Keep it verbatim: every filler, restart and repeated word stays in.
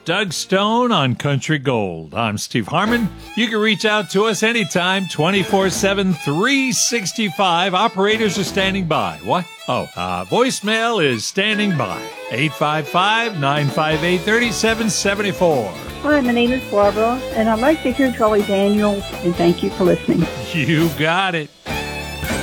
Doug Stone on Country Gold. I'm Steve Harmon. You can reach out to us anytime, twenty-four seven, three sixty-five. Operators are standing by. What? Oh, uh, voicemail is standing by. eight five five, nine five eight, three seven seven four. Hi, my name is Barbara, and I'd like to hear Charlie Daniels, and thank you for listening. You got it.